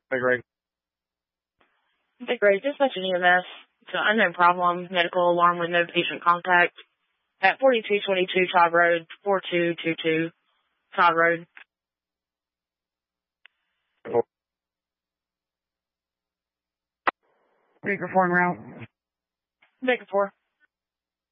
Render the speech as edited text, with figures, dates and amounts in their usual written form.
Hey, Greg. Hey, Greg, dispatch an EMS. It's an unknown problem, medical alarm with no patient contact at 4222 Todd Road, 4222 Todd Road. Speakerphone route. Baker 4.